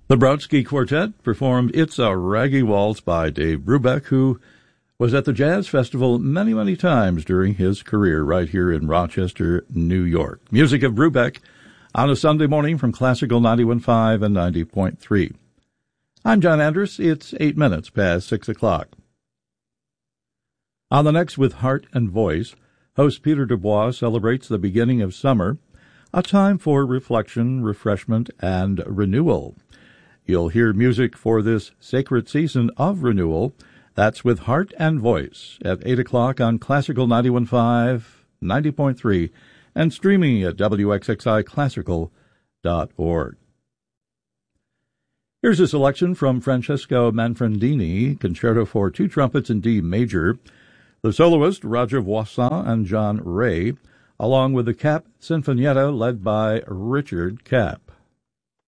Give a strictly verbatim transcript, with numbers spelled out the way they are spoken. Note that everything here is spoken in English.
The Brodsky Quartet performed It's a Raggy Waltz by Dave Brubeck, who was at the Jazz Festival many, many times during his career right here in Rochester, New York. Music of Brubeck on a Sunday morning from Classical ninety-one point five and ninety point three. I'm John Andrus. It's eight minutes past six o'clock. On the next With Heart and Voice, host Peter Dubois celebrates the beginning of summer, a time for reflection, refreshment, and renewal. You'll hear music for this sacred season of renewal. That's With Heart and Voice at eight o'clock on Classical ninety-one point five, ninety point three, and streaming at W X X I classical dot org. Here's a selection from Francesco Manfredini, Concerto for Two Trumpets in D Major, the soloist Roger Voisin and John Ray, along with the Kapp Sinfonietta led by Richard Kapp.